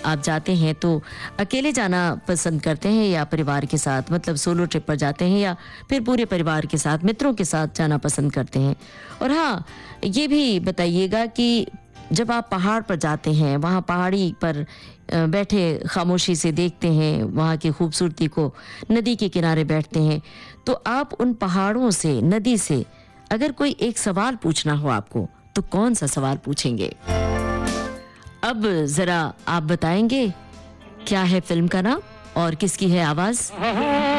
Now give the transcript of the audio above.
आप जाते हैं तो अकेले जाना पसंद करते हैं या परिवार के साथ, मतलब सोलो ट्रिप पर जाते हैं या फिर पूरे परिवार के साथ, मित्रों के साथ जाना पसंद करते हैं? और हाँ, ये भी बताइएगा कि जब आप पहाड़ पर जाते हैं, वहाँ पहाड़ी पर बैठे खामोशी से देखते हैं वहाँ की खूबसूरती को, नदी के किनारे बैठते हैं, तो आप उन पहाड़ों से, नदी से अगर कोई एक सवाल पूछना हो आपको, तो कौन सा सवाल पूछेंगे? अब जरा आप बताएंगे क्या है फिल्म का नाम और किसकी है आवाज?